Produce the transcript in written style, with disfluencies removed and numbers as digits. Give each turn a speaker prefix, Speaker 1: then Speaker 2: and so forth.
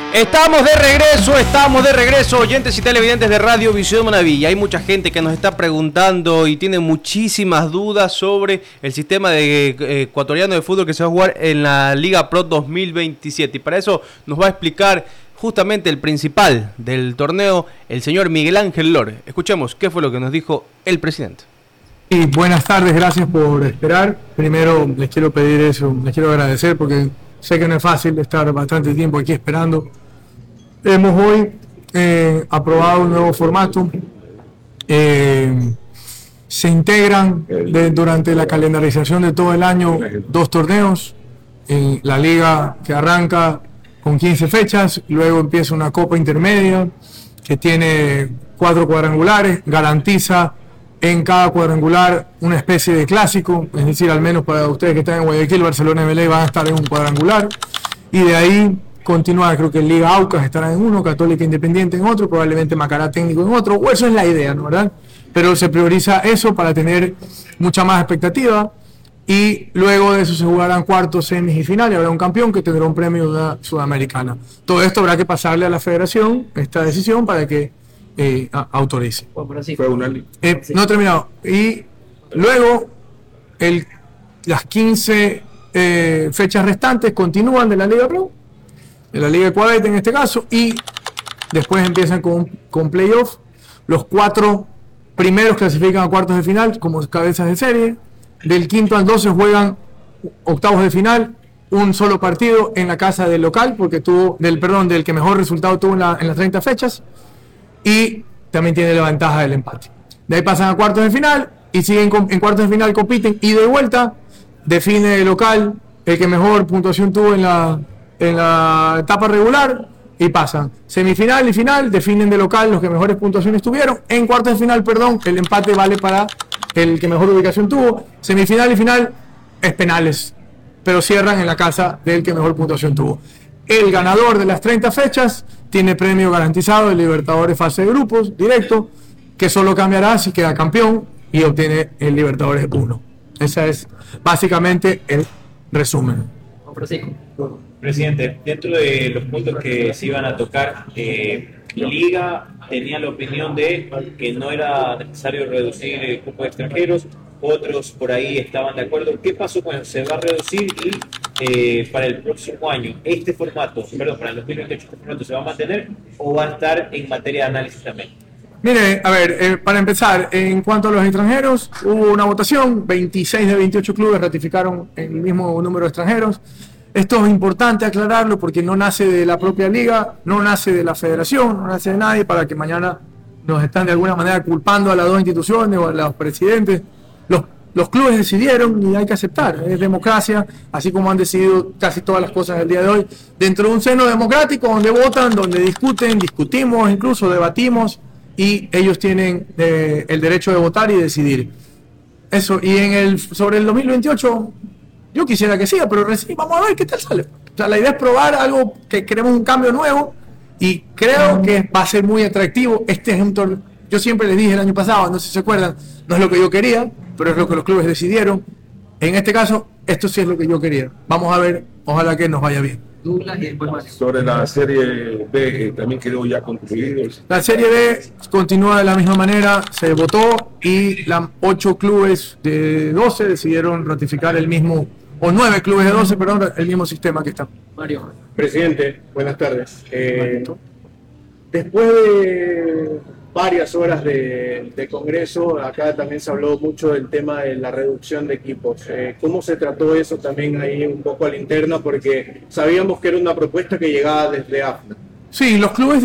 Speaker 1: Estamos de regreso, oyentes y televidentes de Radio Visión Maravilla. Hay mucha gente que nos está preguntando y tiene muchísimas dudas sobre el sistema ecuatoriano de fútbol que se va a jugar en la Liga Pro 2027. Y para eso nos va a explicar justamente el principal del torneo, el señor Miguel Ángel Lore. Escuchemos qué fue lo que nos dijo el presidente.
Speaker 2: Y buenas tardes, gracias por esperar. Primero les quiero pedir eso, les quiero agradecer porque sé que no es fácil estar bastante tiempo aquí esperando. Hemos hoy aprobado un nuevo formato. Se integran durante la calendarización de todo el año 2 torneos. La liga que arranca con 15 fechas, luego empieza una copa intermedia que tiene 4 cuadrangulares, garantiza en cada cuadrangular una especie de clásico, es decir, al menos para ustedes que están en Guayaquil, Barcelona y Melé van a estar en un cuadrangular, y de ahí continuar, creo que Liga Aucas estará en uno, Católica Independiente en otro, probablemente Macará Técnico en otro, o eso es la idea, ¿no? ¿Verdad? Pero se prioriza eso para tener mucha más expectativa, y luego de eso se jugarán cuartos, semis y final, y habrá un campeón que tendrá un premio de una sudamericana. Todo esto habrá que pasarle a la federación, esta decisión, para que autorice. No he terminado. Y luego las 15 fechas restantes continúan de la Liga Pro, de la Liga Ecuador en este caso, y después empiezan con playoff. Los 4 primeros clasifican a cuartos de final como cabezas de serie. Del 5 al 12 juegan octavos de final, un solo partido en la casa del local, porque del que mejor resultado tuvo en las 30 fechas, y también tiene la ventaja del empate. De ahí pasan a cuartos de final y siguen en cuartos de final, compiten ida y vuelta, define el local el que mejor puntuación tuvo en la etapa regular, y pasan semifinal y final, definen de local los que mejores puntuaciones tuvieron. En cuartos de final, el empate vale para el que mejor ubicación tuvo. Semifinal y final es penales, pero cierran en la casa del que mejor puntuación tuvo. El ganador de las 30 fechas tiene premio garantizado de Libertadores fase de grupos directo, que solo cambiará si queda campeón y obtiene el Libertadores 1. Ese es básicamente el resumen.
Speaker 3: Presidente, dentro de los puntos que se iban a tocar, Liga tenía la opinión de que no era necesario reducir el cupo de extranjeros, otros por ahí estaban de acuerdo. ¿Qué pasó cuando se va a reducir y para el próximo año para el 2028 este formato se va a mantener o va a estar en materia de análisis también?
Speaker 2: Mire, a ver, para empezar, en cuanto a los extranjeros, hubo una votación, 26 de 28 clubes ratificaron el mismo número de extranjeros. Esto es importante aclararlo porque no nace de la propia liga, no nace de la federación, no nace de nadie, para que mañana nos están de alguna manera culpando a las 2 instituciones o a los presidentes. Los clubes decidieron y hay que aceptar, es democracia, así como han decidido casi todas las cosas del día de hoy, dentro de un seno democrático donde votan, donde discutimos, incluso debatimos, y ellos tienen el derecho de votar y decidir. Eso, y sobre el 2028... yo quisiera que siga, pero recién vamos a ver qué tal sale. O sea, la idea es probar algo que queremos, un cambio nuevo, y creo que va a ser muy atractivo. Yo siempre les dije el año pasado, no sé si se acuerdan, no es lo que yo quería, pero es lo que los clubes decidieron. En este caso, esto sí es lo que yo quería. Vamos a ver, ojalá que nos vaya bien.
Speaker 4: Sobre la Serie B, también quedó ya concluido.
Speaker 2: La Serie B continúa de la misma manera, se votó y 8 clubes de 12 decidieron ratificar el mismo, o 9 clubes de 12, perdón, el mismo sistema que está.
Speaker 5: Mario. Presidente, buenas tardes. Después de varias horas de congreso, acá también se habló mucho del tema de la reducción de equipos. ¿Cómo se trató eso también ahí un poco a la interna? Porque sabíamos que era una propuesta que llegaba desde AFNA.
Speaker 2: Sí, los clubes